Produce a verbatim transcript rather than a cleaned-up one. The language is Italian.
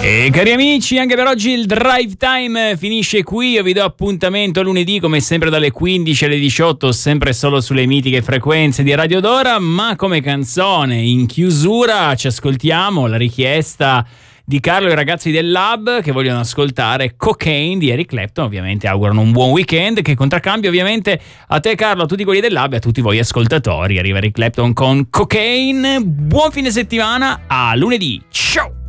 E cari amici, anche per oggi il Drive Time finisce qui. Io vi do appuntamento lunedì come sempre dalle quindici alle diciotto, sempre solo sulle mitiche frequenze di Radio Dora. Ma come canzone in chiusura ci ascoltiamo la richiesta di Carlo e i ragazzi del Lab che vogliono ascoltare Cocaine di Eric Clapton. Ovviamente augurano un buon weekend, che contraccambio ovviamente a te Carlo, a tutti quelli del Lab e a tutti voi ascoltatori. Arriva Eric Clapton con Cocaine. Buon fine settimana, a lunedì, ciao!